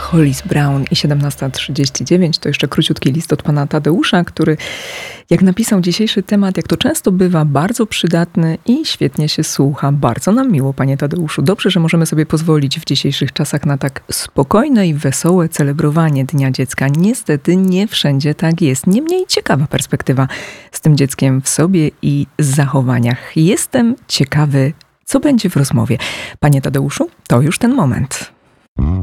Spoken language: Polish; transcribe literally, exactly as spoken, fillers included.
Hollis Brown i siedemnasta trzydzieści dziewięć. To jeszcze króciutki list od pana Tadeusza, który, jak napisał dzisiejszy temat, jak to często bywa, bardzo przydatny i świetnie się słucha. Bardzo nam miło, panie Tadeuszu. Dobrze, że możemy sobie pozwolić w dzisiejszych czasach na tak spokojne i wesołe celebrowanie Dnia Dziecka. Niestety nie wszędzie tak jest. Niemniej ciekawa perspektywa z tym dzieckiem w sobie i zachowaniach. Jestem ciekawy, co będzie w rozmowie. Panie Tadeuszu, to już ten moment.